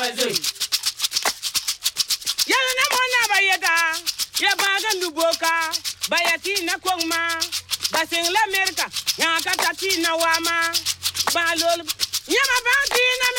bazui. Yala na mona bayeta. Ya baga nduboka. Bayati na kongma. Basing la Amerika. Nyaka tati na wama. Balol. Nyama banti na